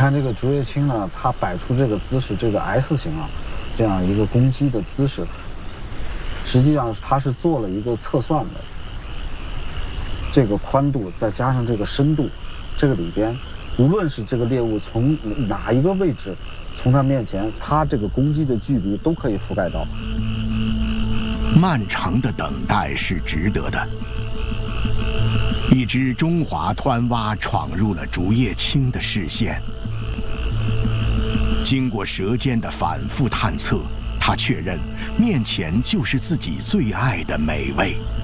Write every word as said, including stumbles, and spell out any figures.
看这个竹叶青呢，它摆出这个姿势，这个 S 型啊，这样一个攻击的姿势，实际上它是做了一个测算的。这个宽度再加上这个深度，这个里边，无论是这个猎物从哪一个位置，从它面前，它这个攻击的距离都可以覆盖到。 漫长的等待是值得的。一只中华湍蛙闯入了竹叶青的视线。经过舌尖的反复探测，他确认面前就是自己最爱的美味。